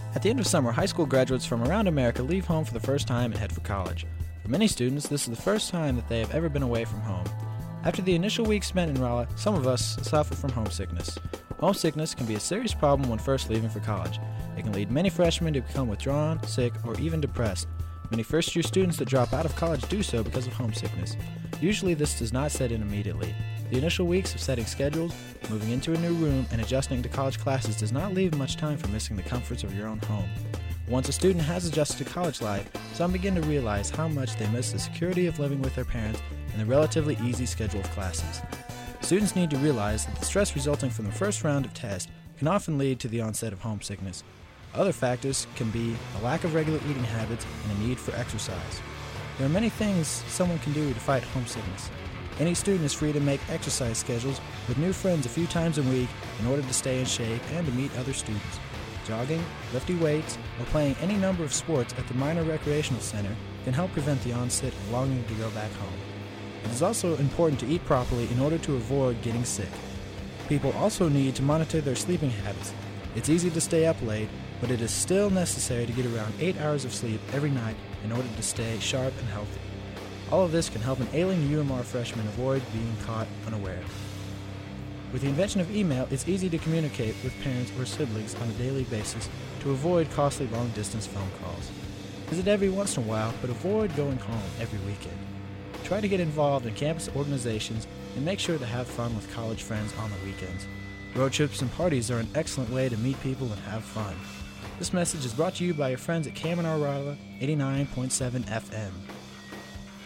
At the end of summer, high school graduates from around America leave home for the first time and head for college. For many students, this is the first time that they have ever been away from home. After the initial week spent in Raleigh, some of us suffer from homesickness. Homesickness can be a serious problem when first leaving for college. It can lead many freshmen to become withdrawn, sick, or even depressed. Many first-year students that drop out of college do so because of homesickness. Usually this does not set in immediately. The initial weeks of setting schedules, moving into a new room, and adjusting to college classes does not leave much time for missing the comforts of your own home. Once a student has adjusted to college life, some begin to realize how much they miss the security of living with their parents and the relatively easy schedule of classes. Students need to realize that the stress resulting from the first round of tests can often lead to the onset of homesickness. Other factors can be a lack of regular eating habits and a need for exercise. There are many things someone can do to fight homesickness. Any student is free to make exercise schedules with new friends a few times a week in order to stay in shape and to meet other students. Jogging, lifting weights, or playing any number of sports at the minor recreational center can help prevent the onset of longing to go back home. It is also important to eat properly in order to avoid getting sick. People also need to monitor their sleeping habits. It's easy to stay up late, but it is still necessary to get around 8 hours of sleep every night in order to stay sharp and healthy. All of this can help an ailing UMR freshman avoid being caught unaware. With the invention of email, it's easy to communicate with parents or siblings on a daily basis to avoid costly long-distance phone calls. Visit every once in a while, but avoid going home every weekend. Try to get involved in campus organizations and make sure to have fun with college friends on the weekends. Road trips and parties are an excellent way to meet people and have fun. This message is brought to you by your friends at KMNR Raleigh 89.7 FM.